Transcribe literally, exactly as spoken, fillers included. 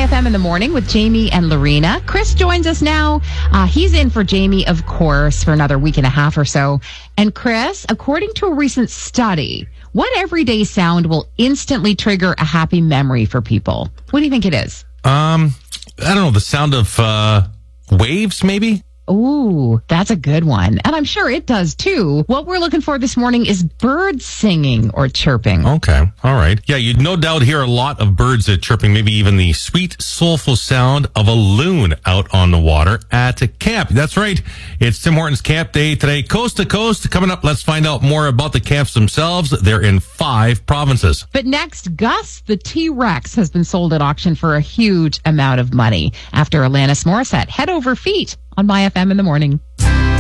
F M in the morning with Jamie and Lorena. Chris joins us now. Uh, he's in for Jamie, of course, for another week and a half or so. And Chris, according to a recent study, what everyday sound will instantly trigger a happy memory for people? What do you think it is? Um, I don't know, the sound of uh, waves, maybe? Ooh, that's a good one. And I'm sure it does too. What we're looking for this morning is birds singing or chirping. Okay. All right. Yeah, you'd no doubt hear a lot of birds uh, chirping, maybe even the sweet, soulful sound of a loon out on the water at a camp. That's right. It's Tim Hortons Camp Day today, coast to coast. Coming up, let's find out more about the camps themselves. They're in five provinces. But next, Gus, the T-Rex, has been sold at auction for a huge amount of money after Alanis Morissette head over feet on My F M in the morning.